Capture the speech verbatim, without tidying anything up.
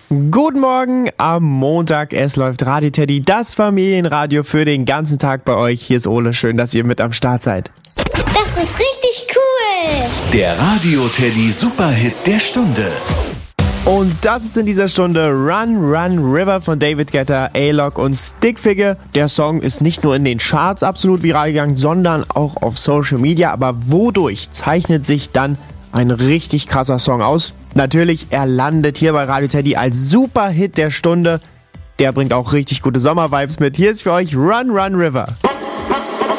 Guten Morgen am Montag, es läuft Radio Teddy, das Familienradio für den ganzen Tag bei euch. Hier ist Ole, schön, dass ihr mit am Start seid. Das ist richtig cool. Der Radio Teddy Superhit der Stunde. Und das ist in dieser Stunde Run, Run, River von David Guetta, A-Lock und Stickfigure. Der Song ist nicht nur in den Charts absolut viral gegangen, sondern auch auf Social Media. Aber wodurch zeichnet sich dann ein richtig krasser Song aus? Natürlich, er landet hier bei Radio Teddy als Superhit der Stunde. Der bringt auch richtig gute Sommervibes mit. Hier ist für euch Run, Run, River.